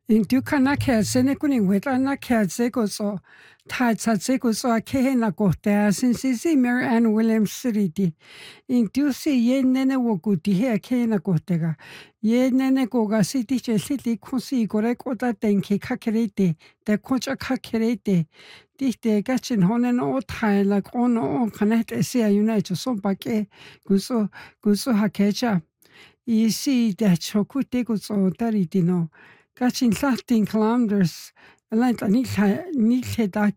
In du kana kea sene kuni weta na kea zeko so ta zeko so a kehe na kohtea since Mary Ann Williams City. In du si ye nene wokuti he a kehe na kohtega. Ye nene koga siti che siti kunsi kore kota tenki kakerete te koncha kakerete. Dihte gachin honen o tai la kono o kanete sia united son pake guso hakecha. I si de chokute guso taritino. Gachin 13 kilometers, like a nilhe